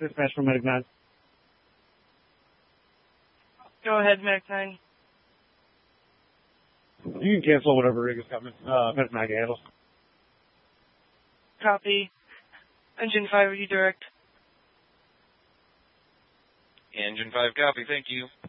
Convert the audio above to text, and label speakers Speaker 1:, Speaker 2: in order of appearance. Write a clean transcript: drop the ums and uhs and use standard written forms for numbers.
Speaker 1: Dispatch from Medic 9.
Speaker 2: Go ahead, Medic 9.
Speaker 1: You can cancel whatever rig is coming. Medic 9 can handle.
Speaker 2: Copy. Engine 5, redirect.
Speaker 3: Engine 5, copy. Thank you.